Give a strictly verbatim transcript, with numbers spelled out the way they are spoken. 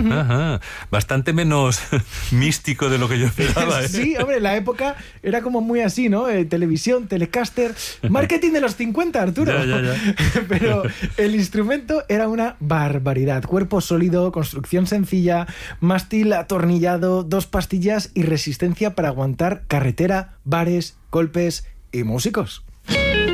Ajá. Bastante menos místico de lo que yo esperaba, ¿eh? Sí, hombre, la época era como muy así, ¿no? Eh, televisión, Telecaster, marketing de los cincuenta, Arturo. Ya, ya, ya. Pero el instrumento era una barbaridad. Cuerpo sólido, construcción sencilla, mástil atornillado, dos pastillas y resistencia para aguantar carretera, bares, golpes y músicos.